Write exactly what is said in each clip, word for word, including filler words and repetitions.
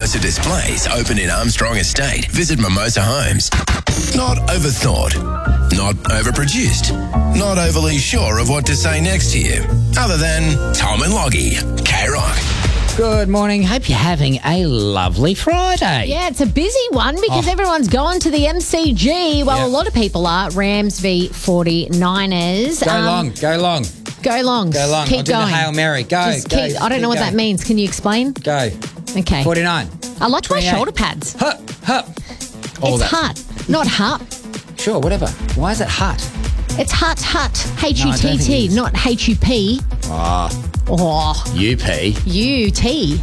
Mimosa Displays open in Armstrong Estate. Visit Mimosa Homes. Not overthought. Not overproduced. Not overly sure of what to say next here. Other than Tom and Loggy. K-Rock. Good morning. Hope you're having a lovely Friday. Yeah, it's a busy one because Oh. everyone's gone to the M C G. Well, Yep. a lot of people are. Rams v forty-niners. Go Um, long, go long, Go long. go long. Keep I'll do going. the Hail Mary. Go, Just go. keep, I don't keep know what going. that means. Can you explain? Go. Okay. forty-nine. I like my twenty-eight. shoulder pads. Hup, hup. All It's that. hut, not hut. Sure, whatever. Why is it hut? It's hut, hut. H U No, I T don't think it T, is. not H U P. Ah, Oh, U P. U T.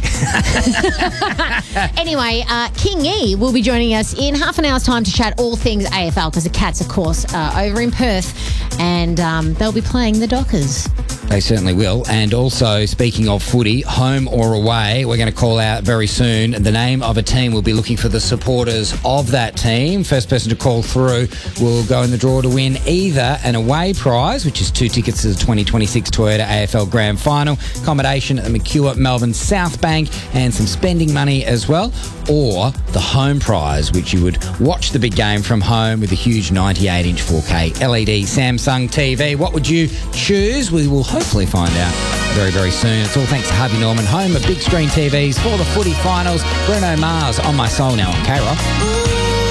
Anyway, uh, King E will be joining us in half an hour's time to chat all things A F L because the Cats, of course, are over in Perth and um, they'll be playing the Dockers. They certainly will. And also, speaking of footy, home or away, we're going to call out very soon the name of a team. We'll be looking for the supporters of that team. First person to call through will go in the draw to win either an away prize, which is two tickets to the twenty twenty-six Toyota A F L Grand Final, accommodation at the McEwer Melbourne South Bank, and some spending money as well, or the home prize, which you would watch the big game from home with a huge ninety-eight inch four K L E D Samsung T V. What would you choose? We will hopefully find out very, very soon. It's all thanks to Harvey Norman, home of big screen T Vs for the footy finals. Bruno Mars on My Soul now on K-Rock.